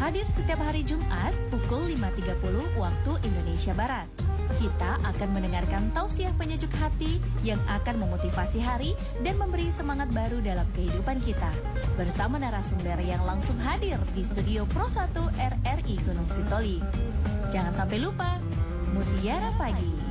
Hadir setiap hari Jumat pukul 5.30 waktu Indonesia Barat. Kita akan mendengarkan tausiah penyejuk hati yang akan memotivasi hari dan memberi semangat baru dalam kehidupan kita. Bersama narasumber yang langsung hadir di studio Pro 1 RRI Gunung Sitoli. Jangan sampai lupa, Mutiara Pagi.